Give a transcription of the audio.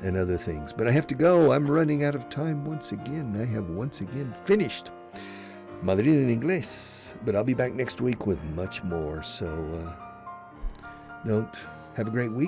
and other things. But I have to go. I'm running out of time once again. I have once again finished Madrid en Inglés. But I'll be back next week with much more. So don't have a great week.